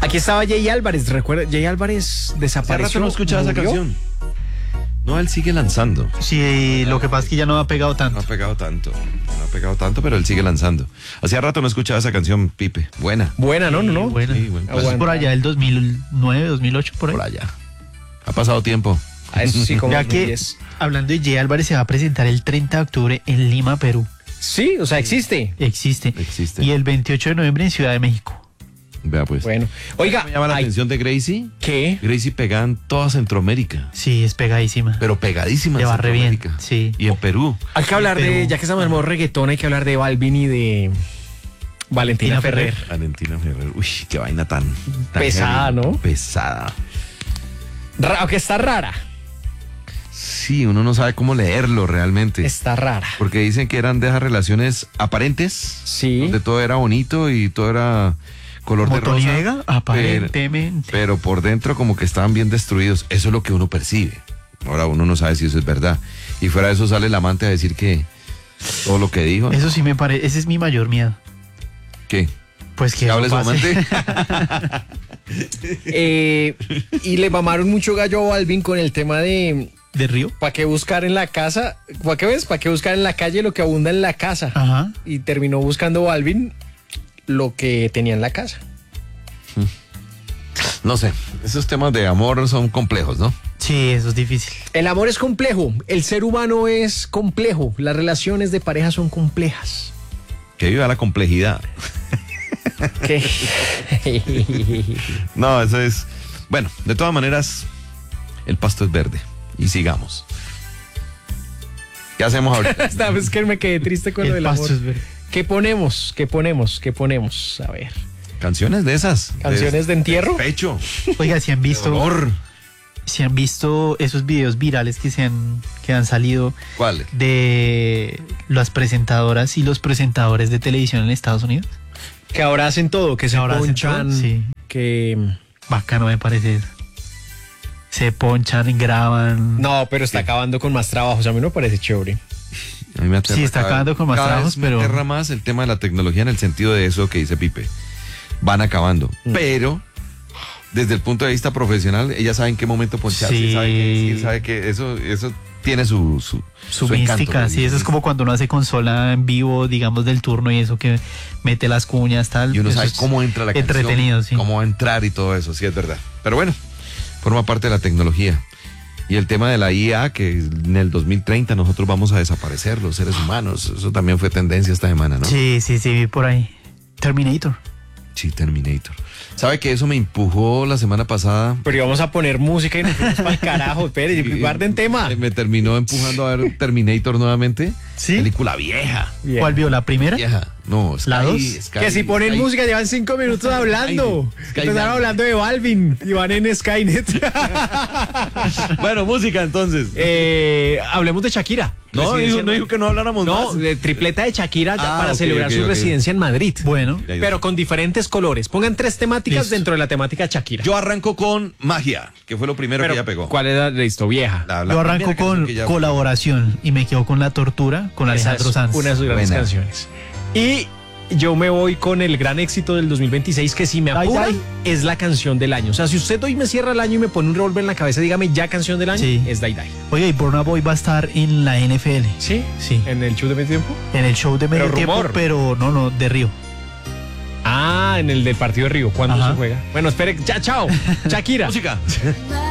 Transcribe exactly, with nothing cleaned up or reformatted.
Aquí estaba Jay Álvarez, recuerda, Jay Álvarez desapareció. Hace rato no escuchaba esa murió. canción. No, él sigue lanzando. Sí, lo que pasa es que ya no ha pegado No tanto. ha pegado tanto. No ha pegado tanto, pero él sigue lanzando. Hacía rato no escuchaba esa canción, Pipe. Buena. Buena, ¿no? No, no. Bueno, Sí, buen pues plan. por allá el dos mil nueve, dos mil ocho, por ahí. Por allá. Ha pasado tiempo. Ah, eso sí, como Ya que, dos mil diez. hablando de Jay Álvarez, se va a presentar el treinta de octubre en Lima, Perú. Sí, o sea, existe. Existe. Existe. Y el veintiocho de noviembre en Ciudad de México. Vea pues. Bueno, oiga, Me llama la ay, atención de Gracie. ¿qué? Gracie pegada en toda Centroamérica. Sí, es pegadísima. Pero pegadísima Le en va re bien, Centroamérica. sí. Y en Perú. Hay que hablar de, Pero- ya que estamos en modo reggaetón, hay que hablar de Balvin y de Valentina Valentina Ferrer. Ferrer. Valentina Ferrer. Uy, qué vaina tan, tan Pesada, heavy, ¿no? Pesada. Ra- aunque está rara, Sí, uno no sabe cómo leerlo realmente. está rara. Porque dicen que eran de esas relaciones aparentes. Sí. Donde todo era bonito y todo era color Como de Tony rosa. Vega, aparentemente. Pero, pero por dentro como que estaban bien destruidos. Eso es lo que uno percibe. Ahora uno no sabe si eso es verdad. Y fuera de eso sale el amante a decir que todo lo que dijo. Eso sí me parece, ese es mi mayor miedo. ¿Qué? Pues que ¿Que eso hable su pase. amante? Eh, y le mamaron mucho gallo a Balvin con el tema de ¿De Río? ¿para qué buscar en la casa? ¿Para qué ves? ¿Para qué buscar en la calle lo que abunda en la casa? Ajá. Y terminó buscando Balvin lo que tenía en la casa. No sé. Esos temas de amor son complejos, ¿no? Sí, eso es difícil. El amor es complejo, el ser humano es complejo, las relaciones de pareja son complejas. Que viva la complejidad. ¿Qué? No, eso es... Bueno, de todas maneras, el pasto es verde. Y sigamos. ¿Qué hacemos ahorita? Esta vez que me quedé triste con lo El del pasto amor. es verde. ¿Qué ponemos? ¿Qué ponemos? ¿Qué ponemos? A ver. Canciones de esas. ¿Canciones de entierro? Pecho. Oiga, si han visto, Dolor. si han visto esos videos virales que se han, que han salido ¿Cuál? de las presentadoras y los presentadores de televisión en Estados Unidos. Que ahora hacen todo, que se ahora hacen ponchan, todo, sí. que... Bacano me parece. Se ponchan, graban. No, pero está acabando con más trabajos, a mí no me parece chévere. A mí me aterra Sí, está cada- acabando con más cada trabajos, vez me pero- aterra más el tema de la tecnología en el sentido de eso que dice Pipe. Van acabando. Mm. Pero, desde el punto de vista profesional, ella sabe en qué momento poncharse. Sí. Sabe que, sí, sabe que eso, eso tiene su, su, Su, encanto, mística, sí, eso es como cuando uno hace consola en vivo, digamos, del turno y eso que mete las cuñas, tal. Y uno eso sabe es cómo entra la canción. entretenido, sí. Cómo va a entrar y todo eso, sí, es verdad. Pero bueno, forma parte de la tecnología. Y el tema de la I A, que en el dos mil treinta nosotros vamos a desaparecer, los seres humanos. Eso también fue tendencia esta semana, ¿no? Sí, sí, sí, vi por ahí. Terminator. Sí, Terminator. ¿Sabe que eso me empujó la semana pasada? Pero íbamos a poner música y nos fuimos para el carajo, espere, Sí, guarden tema. Me, me terminó empujando a ver Terminator nuevamente. ¿Sí? Película vieja. Bien. ¿Cuál vio? ¿La primera? Vieja. No, Sky, ¿La dos? Sky, Que si ponen Sky. música llevan cinco minutos hablando. Skynet. Empezaron hablando de Balvin y van en Skynet. Bueno, música entonces. Eh, hablemos de Shakira. no, Residencia dijo, en no dijo que no habláramos No, más. de tripleta de Shakira Ah, para ok, celebrar ok, su ok. residencia en Madrid. Bueno, Ya, ya. Pero con diferentes colores. Pongan tres temáticas Listo. dentro de la temática Shakira. Yo arranco con Magia, que fue lo primero Pero, que ella pegó. ¿cuál era listo? Vieja. La- la yo arranco primera canción con que ella- colaboración y me quedo con La Tortura con Esa Alejandro es Sanz. una de sus grandes Buena. canciones. Y yo me voy con el gran éxito del dos mil veintiséis, que si me Ay, apuran, ay. es la canción del año. O sea, si usted hoy me cierra el año y me pone un revólver en la cabeza, dígame ya canción del año, Sí. es Dai Dai. Oye, y Burna Boy va a estar en la N F L. ¿Sí? Sí. ¿En el show de medio tiempo? En el show de medio Pero tiempo, rumor. pero no, no, de Río. Ah, en el del partido de Río. ¿Cuándo Ajá. se juega? Bueno, espere. Ya, chao. Shakira. Música.